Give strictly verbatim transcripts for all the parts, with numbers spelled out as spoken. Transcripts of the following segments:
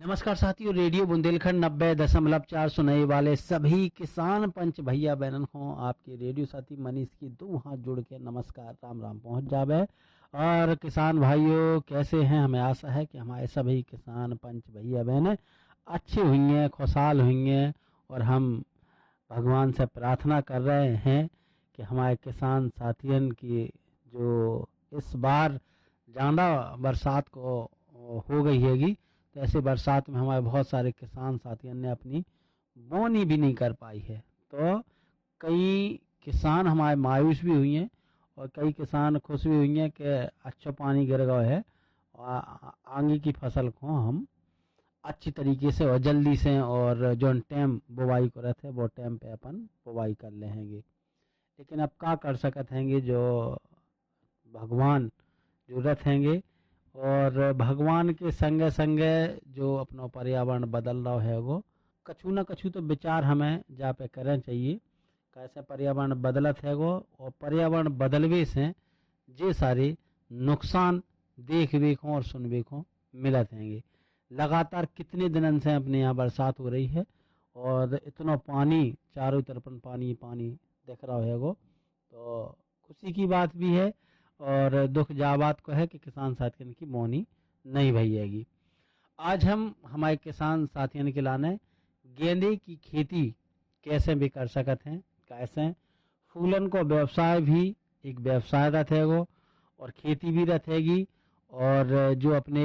नमस्कार साथियों, रेडियो बुंदेलखंड नब्बे दशमलव चार सुनने वाले सभी किसान पंच भैया बहनन को आपके रेडियो साथी मनीष की दो हाथ जोड़ के नमस्कार राम राम पहुंच जावे। और किसान भाइयों कैसे हैं? हमें आशा है कि हमारे सभी किसान पंच भैया बहन अच्छे होंगे, खुशहाल होंगे। और हम भगवान से प्रार्थना कर रहे हैं कि हमारे किसान साथियन की जो इस बार ज़्यादा बरसात को हो गई हैगी, तो ऐसे बरसात में हमारे बहुत सारे किसान साथियों ने अपनी बोनी भी नहीं कर पाई है। तो कई किसान हमारे मायूस भी हुई हैं और कई किसान खुश भी हुई हैं कि अच्छा पानी गिर गया है और आगे की फसल को हम अच्छी तरीके से और जल्दी से और जो टाइम बुवाई को रहते वो टाइम पे अपन बुवाई कर लेंगे। लेकिन अब क्या कर सकते हैंगे, जो भगवान जो रहेंगे और भगवान के संगे संगे जो अपना पर्यावरण बदल रहा है वो कछु न कछु तो विचार हमें जा पे करना चाहिए। कैसे पर्यावरण बदलत है वो और पर्यावरण बदलवे से जे सारे नुकसान देखवे को और सुनवे को मिलत हैंगे। लगातार कितने दिनों से अपने यहाँ बरसात हो रही है और इतना पानी चारों तरफ पानी पानी दिख रहा है वो, तो खुशी की बात भी है और दुख जा बात को है कि किसान साथियों की मौनी नहीं भैयागी। आज हम हमारे किसान साथियों के लाने गेंदे की खेती कैसे भी कर सकते हैं, कैसे फूलन को व्यवसाय भी एक व्यवसाय रहेगा और खेती भी रहेगी। और जो अपने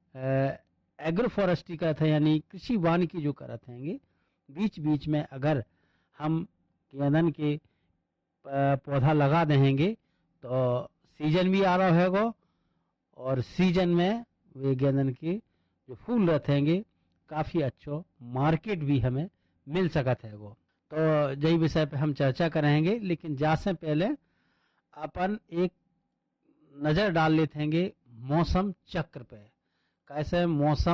एग्रो फॉरेस्ट्री करते हैं यानी कृषि वानिकी जो करते हैंगे, बीच बीच में अगर हम गेंदन के पौधा लगा देंगे तो सीजन भी आ रहा है और सीजन में वे गेंदन के जो फूल रहेंगे काफ़ी अच्छो मार्केट भी हमें मिल सकता है वो। तो यही विषय पे हम चर्चा करेंगे, लेकिन जा से पहले अपन एक नज़र डाल लेते हैं मौसम चक्र पे। कैसे मौसम